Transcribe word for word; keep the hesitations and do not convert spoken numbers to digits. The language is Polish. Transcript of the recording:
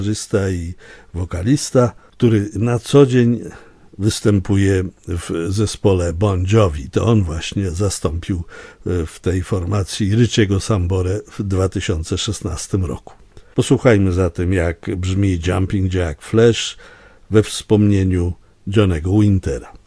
gitarzysta i wokalista, który na co dzień występuje w zespole Bon Jovi. To on właśnie zastąpił w tej formacji Richiego Samborę w dwa tysiące szesnastym roku. Posłuchajmy zatem, jak brzmi Jumping Jack Flash we wspomnieniu Johnnego Wintera.